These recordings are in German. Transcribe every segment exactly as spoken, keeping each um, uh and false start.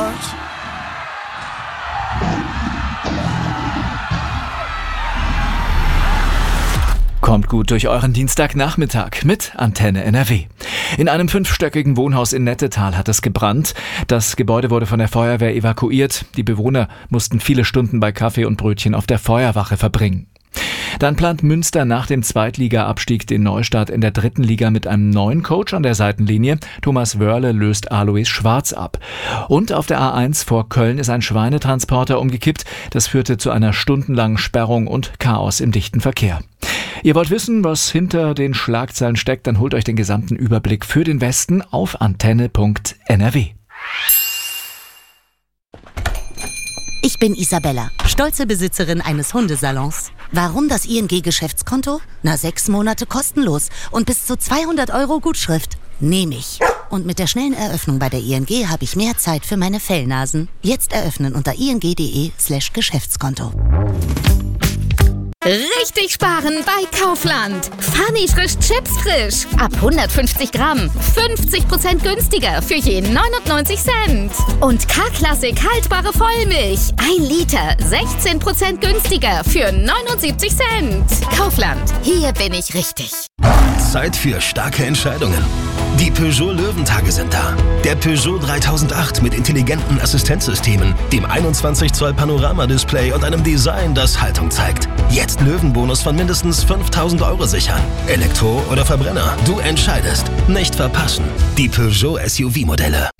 Gott. Kommt gut durch euren Dienstagnachmittag mit Antenne N R W. In einem fünfstöckigen Wohnhaus in Nettetal hat es gebrannt. Das Gebäude wurde von der Feuerwehr evakuiert. Die Bewohner mussten viele Stunden bei Kaffee und Brötchen auf der Feuerwache verbringen. Dann plant Münster nach dem Zweitliga-Abstieg den Neustart in der dritten Liga mit einem neuen Coach an der Seitenlinie. Thomas Wörle löst Alois Schwarz ab. Und auf der A eins vor Köln ist ein Schweinetransporter umgekippt. Das führte zu einer stundenlangen Sperrung und Chaos im dichten Verkehr. Ihr wollt wissen, was hinter den Schlagzeilen steckt, dann holt euch den gesamten Überblick für den Westen auf antenne punkt n r w. Ich bin Isabella, stolze Besitzerin eines Hundesalons. Warum das I N G-Geschäftskonto? Na, sechs Monate kostenlos und bis zu zweihundert Euro Gutschrift. Nehme ich. Und mit der schnellen Eröffnung bei der I N G habe ich mehr Zeit für meine Fellnasen. Jetzt eröffnen unter ing.de slash Geschäftskonto. Richtig sparen bei Kaufland. Funny frisch Chips frisch. Ab hundertfünfzig Gramm. fünfzig Prozent günstiger für je neunundneunzig Cent. Und K-Klassik haltbare Vollmilch. ein Liter. sechzehn Prozent günstiger für neunundsiebzig Cent. Kaufland. Hier bin ich richtig. Zeit für starke Entscheidungen. Die Peugeot Löwentage sind da. Der Peugeot dreitausendacht mit intelligenten Assistenzsystemen, dem einundzwanzig Zoll Panoramadisplay und einem Design, das Haltung zeigt. Jetzt Löwenbonus von mindestens fünftausend Euro sichern. Elektro oder Verbrenner, du entscheidest. Nicht verpassen. Die Peugeot S U V-Modelle.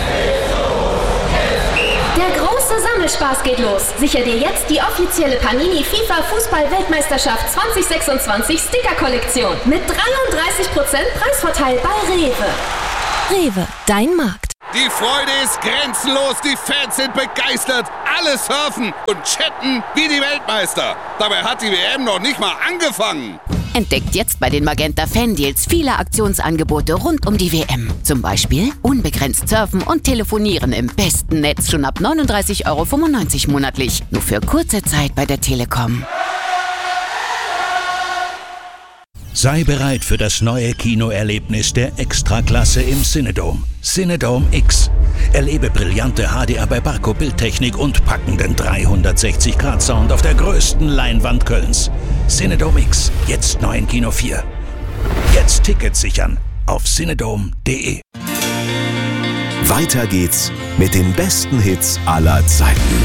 Der große Sammelspaß geht los. Sicher dir jetzt die offizielle Panini FIFA Fußball-Weltmeisterschaft zwanzig sechsundzwanzig Sticker-Kollektion mit dreiunddreißig Prozent Preisvorteil bei Rewe. Rewe, dein Markt. Die Freude ist grenzenlos, die Fans sind begeistert, alle surfen und chatten wie die Weltmeister. Dabei hat die W M noch nicht mal angefangen. Entdeckt jetzt bei den Magenta Fan-Deals viele Aktionsangebote rund um die W M. Zum Beispiel unbegrenzt surfen und telefonieren im besten Netz schon ab neununddreißig Euro fünfundneunzig monatlich. Nur für kurze Zeit bei der Telekom. Sei bereit für das neue Kinoerlebnis der Extraklasse im Cinedome. Cinedome X. Erlebe brillante H D R bei Barco Bildtechnik und packenden dreihundertsechzig Grad Sound auf der größten Leinwand Kölns. Cinedome X, jetzt neu in Kino vier. Jetzt Tickets sichern auf cinedome punkt de. Weiter geht's mit den besten Hits aller Zeiten.